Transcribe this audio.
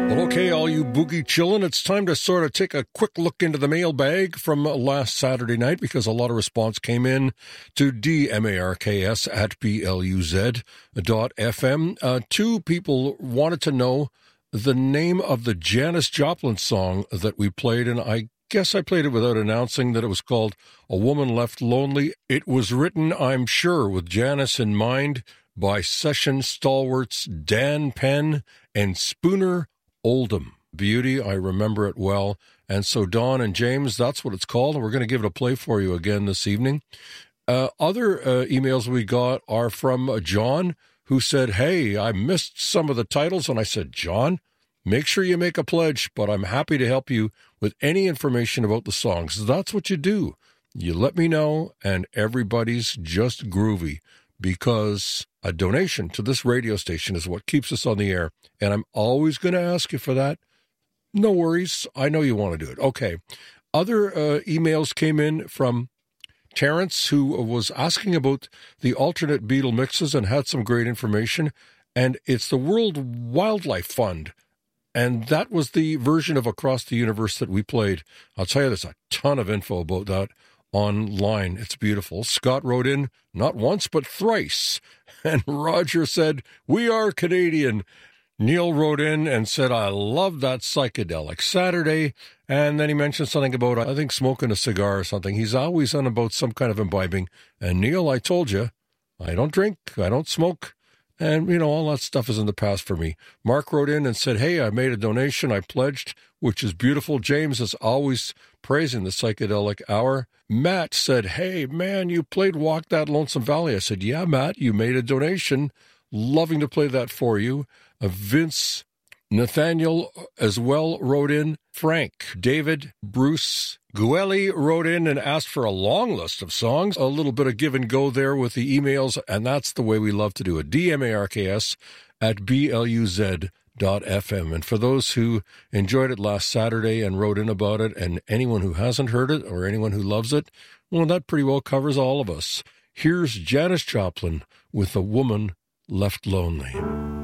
Well, okay, all you boogie chillin', it's time to sort of take a quick look into the mailbag from last Saturday night because a lot of response came in to dmarks@bluz.fm. Two people wanted to know the name of the Janis Joplin song that we played, and I guess I played it without announcing that it was called A Woman Left Lonely. It was written, I'm sure, with Janis in mind by session stalwarts Dan Penn and Spooner Oldham. Beauty, I remember it well. And so Don and James, that's what it's called, and we're going to give it a play for you again this evening. Other emails we got are from John, who said, hey, I missed some of the titles, and I said, John, make sure you make a pledge, but I'm happy to help you with any information about the songs. That's what you do. You let me know, and everybody's just groovy, because a donation to this radio station is what keeps us on the air, and I'm always going to ask you for that. No worries. I know you want to do it. Okay. Other emails came in from Terrence, who was asking about the alternate Beatle mixes and had some great information, and it's the World Wildlife Fund, and that was the version of Across the Universe that we played. I'll tell you, there's a ton of info about that online. It's beautiful. Scott wrote in, not once, but thrice. And Roger said, we are Canadian. Neil wrote in and said, I love that psychedelic Saturday. And then he mentioned something about, I think, smoking a cigar or something. He's always on about some kind of imbibing. And Neil, I told you, I don't drink, I don't smoke. And, all that stuff is in the past for me. Mark wrote in and said, hey, I made a donation. I pledged, which is beautiful. James is always praising the Psychedelic Hour. Matt said, hey, man, you played Walk That Lonesome Valley. I said, yeah, Matt, you made a donation. Loving to play that for you. Vince Nathaniel as well wrote in. Frank, David, Bruce, Gueli wrote in and asked for a long list of songs. A little bit of give and go there with the emails, and that's the way we love to do it. DMARKS@BLUZ.FM. And for those who enjoyed it last Saturday and wrote in about it, and anyone who hasn't heard it or anyone who loves it, well, that pretty well covers all of us. Here's Janis Joplin with A Woman Left Lonely.